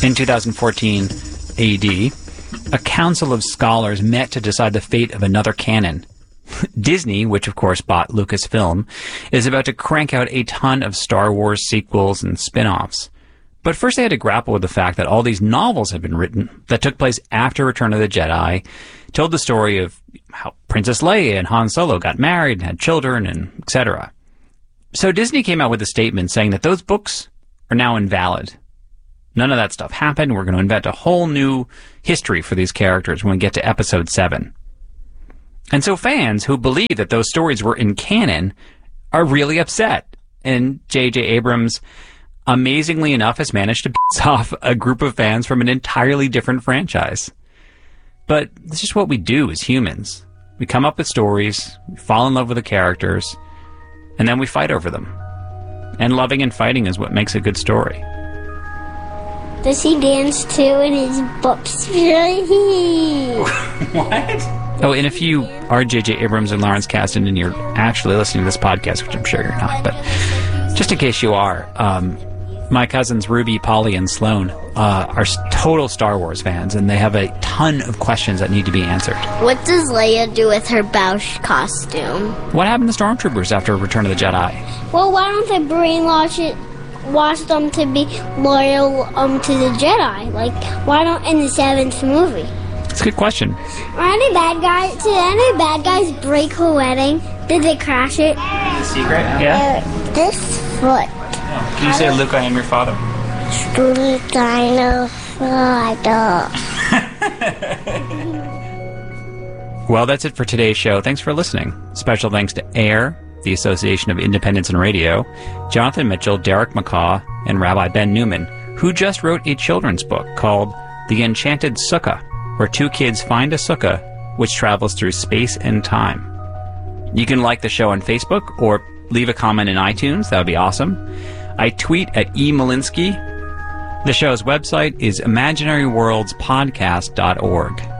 In 2014 AD, a council of scholars met to decide the fate of another canon. Disney, which of course bought Lucasfilm, is about to crank out a ton of Star Wars sequels and spin-offs. But first they had to grapple with the fact that all these novels had been written that took place after Return of the Jedi, told the story of how Princess Leia and Han Solo got married and had children, and etc. So Disney came out with a statement saying that those books are now invalid. None of that stuff happened. We're going to invent a whole new history for these characters when we get to Episode 7. And so fans who believe that those stories were in canon are really upset. And J.J. Abrams, amazingly enough, has managed to piss off a group of fans from an entirely different franchise. But it's just what we do as humans. We come up with stories, we fall in love with the characters, and then we fight over them. And loving and fighting is what makes a good story. Does he dance too in his books? What? Oh, and if you are J.J. Abrams and Lawrence Kasdan and you're actually listening to this podcast, which I'm sure you're not, but just in case you are, my cousins Ruby, Polly, and Sloan are total Star Wars fans, and they have a ton of questions that need to be answered. What does Leia do with her Bausch costume? What happened to Stormtroopers after Return of the Jedi? Well, why don't they brainwash them to be loyal to the Jedi? Like, why don't in the 7th movie? It's a good question. Did any bad guys break her wedding? Did they crash it? The secret? Yeah. This foot. Can you say, Luke, I am your father? Luke, I am father. Well, that's it for today's show. Thanks for listening. Special thanks to AIR, the Association of Independents in Radio, Jonathan Mitchell, Derek McCaw, and Rabbi Ben Newman, who just wrote a children's book called The Enchanted Sukkah, where two kids find a sukkah which travels through space and time. You can like the show on Facebook or leave a comment in iTunes. That would be awesome. I tweet at @emalinsky. The show's website is imaginaryworldspodcast.org.